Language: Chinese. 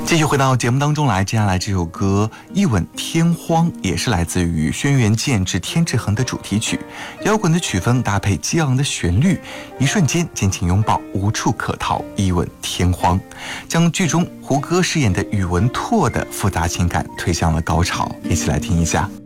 继续回到节目当中来，接下来这首歌《一吻天荒》也是来自于轩辕剑之天之痕的主题曲，摇滚的曲风搭配激昂的旋律，一瞬间紧紧拥抱，无处可逃，一吻天荒，将剧中胡歌饰演的宇文拓的复杂情感推向了高潮。一起来听一下。